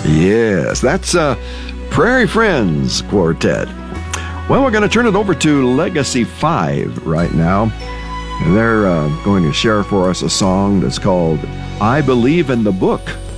Yes, that's Prairie Friends Quartet. Well, we're going to turn it over to Legacy 5 right now. And they're going to share for us a song that's called I Believe in the Book.